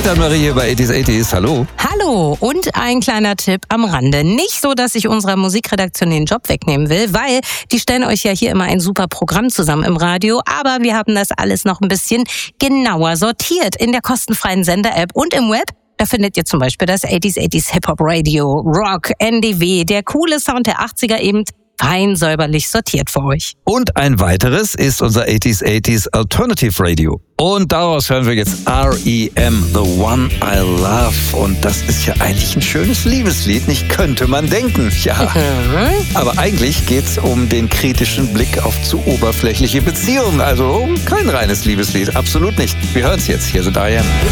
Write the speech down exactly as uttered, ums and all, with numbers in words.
Peter und Marie hier bei achtziger achtzig. Hallo. Hallo und ein kleiner Tipp am Rande. Nicht so, dass ich unserer Musikredaktion den Job wegnehmen will, weil die stellen euch ja hier immer ein super Programm zusammen im Radio, aber wir haben das alles noch ein bisschen genauer sortiert in der kostenfreien Sender-App und im Web. Da findet ihr zum Beispiel das achtziger achtzig Hip-Hop-Radio, Rock, N D W, der coole Sound der achtziger eben fein säuberlich sortiert für euch. Und ein weiteres ist unser achtziger achtzig Alternative Radio. Und daraus hören wir jetzt R E M, The One I Love. Und das ist ja eigentlich ein schönes Liebeslied, nicht könnte man denken. Ja, Mhm. aber eigentlich geht's um den kritischen Blick auf zu oberflächliche Beziehungen. Also kein reines Liebeslied, absolut nicht. Wir hören's jetzt. Hier sind R E M.